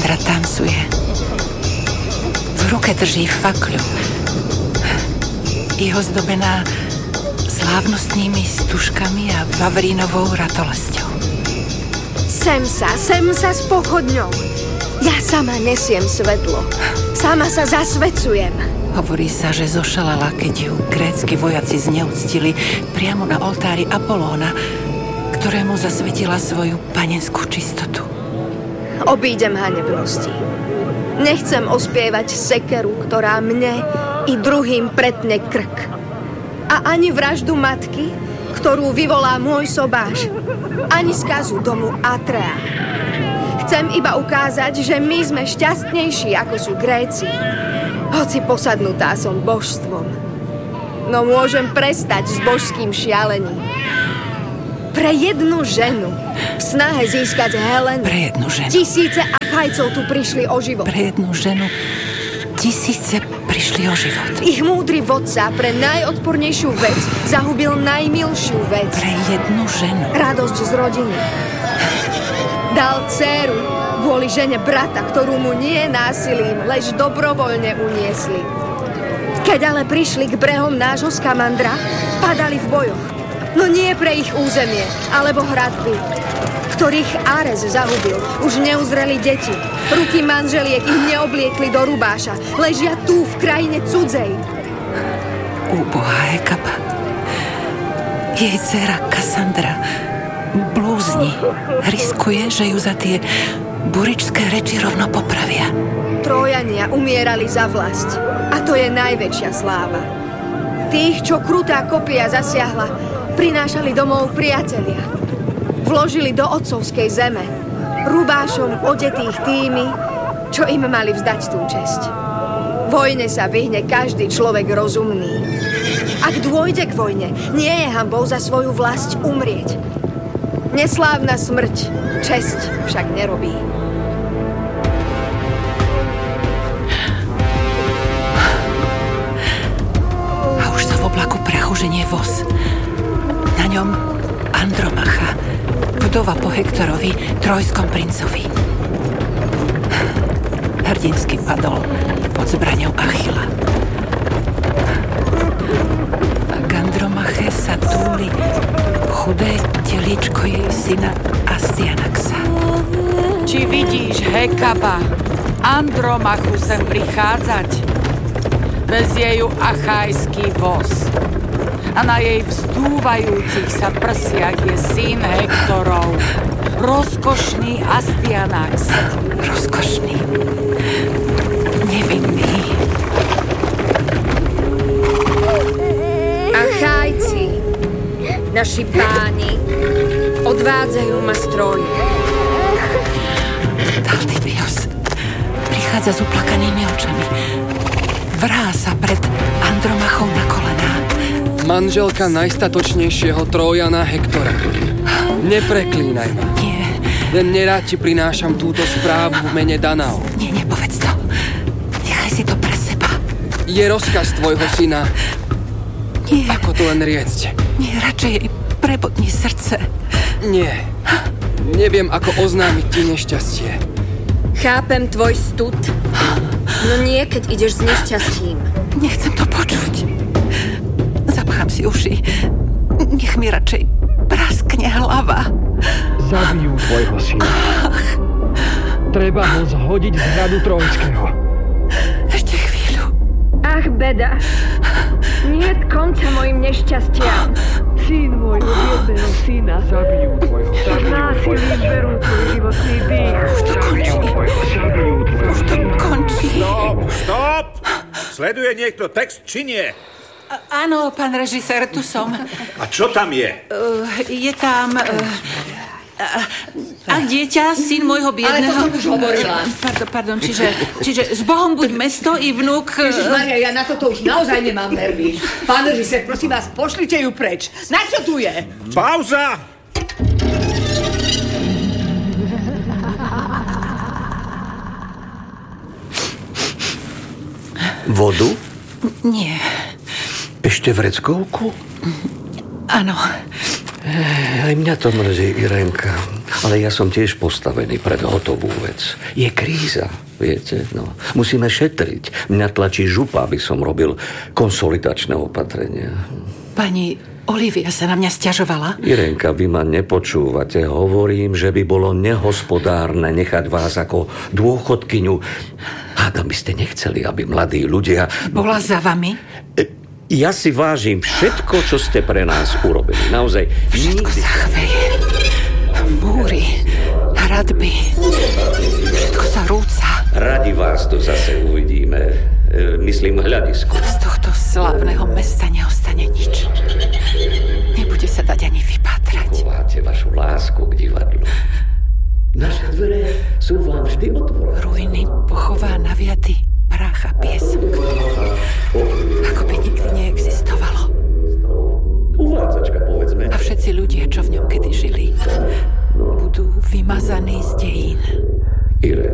Kassandra tancuje. V ruke drží fakľu. Je ozdobená slávnostnými stužkami a vavrínovou ratolesťou. Sem sa s pochodňou. Ja sama nesiem svetlo. Sama sa zasvecujem. Hovorí sa, že zošalala, keď ju grécki vojaci zneúctili priamo na oltári Apolóna, ktorému zasvetila svoju panenskú čistotu. Obídem hanebnosti. Nechcem ospievať sekeru, ktorá mne i druhým pretne krk. A ani vraždu matky, ktorú vyvolá môj sobáš. Ani skazu domu Atrea. Chcem iba ukázať, že my sme šťastnejší, ako sú Gréci. Hoci posadnutá som božstvom. No môžem prestať s božským šialením. Pre jednu ženu v snahe získať Helenu. Pre jednu ženu. Tisíce Achajcov tu prišli o život. Pre jednu ženu tisíce prišli o život. Ich múdry vodca pre najodpornejšiu vec zahubil najmilšiu vec. Pre jednu ženu. Radosť z rodiny. Dal dcéru kvôli žene brata, ktorú mu nie násilím, lež dobrovoľne uniesli. Keď ale prišli k brehom nášho Skamandra, padali v bojoch. No nie pre ich územie, alebo hradby, ktorých Ares zahubil. Už neuzreli deti. Ruky manželiek ich neobliekli do rubáša. Ležia tu, v krajine cudzej. Úbohá Hekaba. Jej dcéra Kassandra blúzni. Riskuje, že ju za tie buričské reči rovno popravia. Trójania umierali za vlasť. A to je najväčšia sláva. Tých, čo krutá kopia zasiahla, prinášali domov priatelia. Vložili do otcovskej zeme. Rubášom odetých tými, čo im mali vzdať tú česť. Vojne sa vyhne každý človek rozumný. Ak dôjde k vojne, nie je hanbou za svoju vlast umrieť. Neslávna smrť česť však nerobí. A už sa v oblaku prachu ženie voz. Na ňom Andromacha, vdova po Hektorovi, trojskom princovi. Hrdinsky padol pod zbraňou Achila. A k Andromache sa túli chudé telíčko jej syna Astyanaxa. Či vidíš, Hekaba, Andromachu sem prichádzať? Vezie ju achajský voz. A na jej vzdúvajúcich sa prsiach je syn Hektorov, rozkošný Astyanax. Rozkošný. Nevinný. Achajci, naši páni, odvádzajú ma z Tróji. Talthybios prichádza s uplakanými očami. Vrá sa pred Andromachou na kolená. Manželka najstatočnejšieho Trójana Hektora. Nepreklínaj ma. Nie. Len nerád ti prinášam túto správu v mene Danao. Nie, nepovedz to. Nechaj si to pre seba. Je rozkaz tvojho syna. Nie. Ako to len riecť? Nie, radšej jej prebodni srdce. Nie. Neviem, ako oznámiť ti nešťastie. Chápem tvoj stud, no nie, keď ideš s nešťastím. Nechcem to počuť. Zapchám si uši. Nech mi radšej praskne hlava. Zabijú tvojho syna. Treba ho zhodiť z hradu Trojského. Ešte chvíľu. Ach, beda. Niet konca mojim nešťastiam. Syn môjho biedného syna. Zabijú tvojho syna. Násilím berú tvoj životný dých. Už to končí. Stop! Sleduje niekto text, či nie? Áno, pán režisér, tu som. A čo tam je? Je tam... A dieťa, syn môjho biedného... Ale to som už hovorila. Pardon, čiže s Bohom buď mesto i vnúk... Ježišmaria, ja na toto už naozaj nemám nervy. Pán režisér, prosím vás, pošlite ju preč. Na čo tu je? Pauza! Vodu? Nie. Ešte vreckovku? Áno. Aj mňa to mrzí, Irenka. Ale ja som tiež postavený pred hotovú vec. Je kríza, viete? No, musíme šetriť. Mňa tlačí župa, aby som robil konsolidačné opatrenia. Pani Olivia sa na mňa sťažovala. Irenka, vy ma nepočúvate. Hovorím, že by bolo nehospodárne nechať vás ako dôchodkyňu. Hádam by ste nechceli, aby mladí ľudia... Bola za vami? Ja si vážim všetko, čo ste pre nás urobili. Naozaj. Všetko sa chveje. Múry, hradby, všetko sa rúca. Radi vás tu zase uvidíme. Myslím hľadisku. Z tohto slávneho mesta neostane nič. Nebude sa dať ani vypátrať. Chováte vašu lásku k divadlu. Naše dvere sú vám vždy otvorené. Ruiny, pochová naviaty, prach a piesok. Ako by nikdy neexistovalo. Uvádzačka, povedzme. A všetci ľudia, čo v ňom kedy žili, budú vymazaní z dejín. Irene.